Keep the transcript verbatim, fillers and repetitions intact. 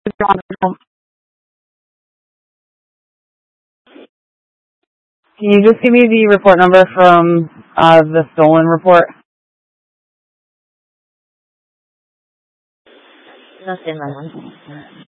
Can you just give me the report number from uh, the stolen report? Nothing, my one.